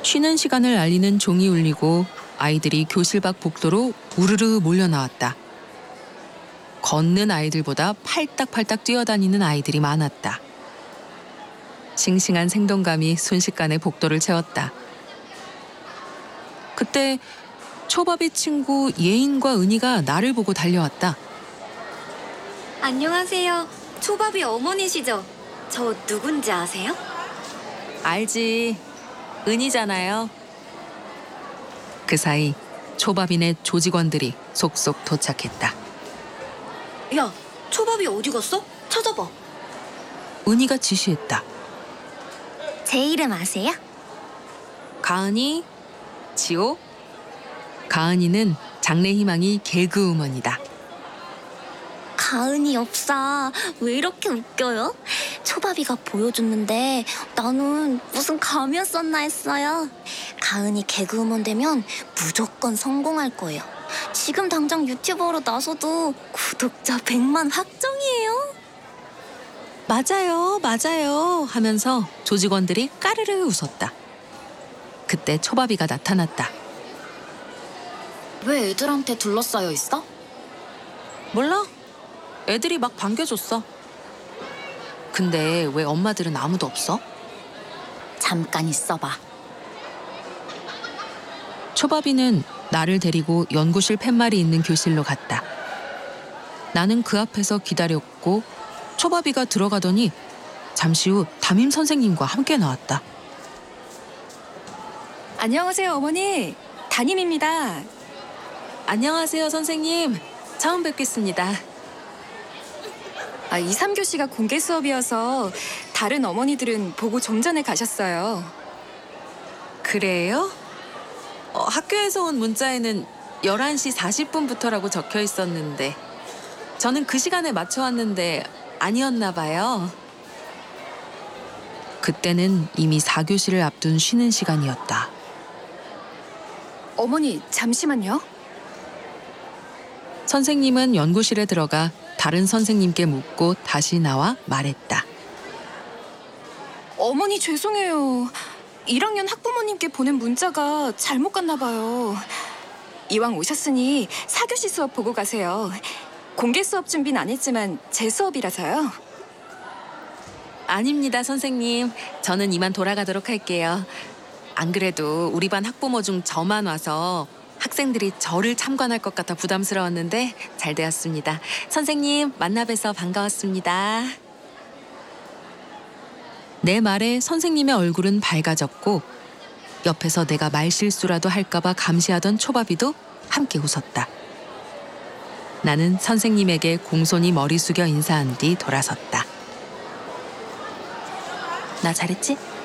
쉬는 시간을 알리는 종이 울리고 아이들이 교실 밖 복도로 우르르 몰려 나왔다. 걷는 아이들보다 팔딱팔딱 뛰어다니는 아이들이 많았다. 싱싱한 생동감이 순식간에 복도를 채웠다. 그때 초밥이 친구 예인과 은희가 나를 보고 달려왔다. 안녕하세요. 초밥이 어머니시죠? 저 누군지 아세요? 알지. 은희잖아요. 그 사이 초밥이네 조직원들이 속속 도착했다. 야, 초밥이 어디 갔어? 찾아봐. 은희가 지시했다. 제 이름 아세요? 가은이, 지호. 가은이는 장래희망이 개그우먼이다. 가은이 없어. 왜 이렇게 웃겨요? 초밥이가 보여줬는데 나는 무슨 감이었었나 했어요. 가은이 개그우먼 되면 무조건 성공할 거예요. 지금 당장 유튜버로 나서도 구독자 100만 확정이에요. 맞아요 하면서 조직원들이 까르르 웃었다. 그때 초밥이가 나타났다. 왜 애들한테 둘러싸여 있어? 몰라. 애들이 막 반겨줬어. 근데 왜 엄마들은 아무도 없어? 잠깐 있어봐. 초밥이는 나를 데리고 연구실 팻말이 있는 교실로 갔다. 나는 그 앞에서 기다렸고 초밥이가 들어가더니 잠시 후 담임 선생님과 함께 나왔다. 안녕하세요, 어머니. 담임입니다. 안녕하세요, 선생님. 처음 뵙겠습니다. 2, 3교시가 공개 수업이어서 다른 어머니들은 보고 좀 전에 가셨어요. 그래요? 학교에서 온 문자에는 11시 40분부터라고 적혀 있었는데 저는 그 시간에 맞춰 왔는데 아니었나 봐요. 그때는 이미 4교시를 앞둔 쉬는 시간이었다. 어머니, 잠시만요. 선생님은 연구실에 들어가 다른 선생님께 묻고 다시 나와 말했다. 어머니, 죄송해요. 1학년 학부모님께 보낸 문자가 잘못 갔나 봐요. 이왕 오셨으니 4교시 수업 보고 가세요. 공개 수업 준비는 안 했지만 제 수업이라서요. 아닙니다, 선생님. 저는 이만 돌아가도록 할게요. 안 그래도 우리 반 학부모 중 저만 와서 학생들이 저를 참관할 것 같아 부담스러웠는데 잘 되었습니다. 선생님, 만나 뵈서 반가웠습니다. 내 말에 선생님의 얼굴은 밝아졌고 옆에서 내가 말실수라도 할까봐 감시하던 초밥이도 함께 웃었다. 나는 선생님에게 공손히 머리 숙여 인사한 뒤 돌아섰다. 나 잘했지?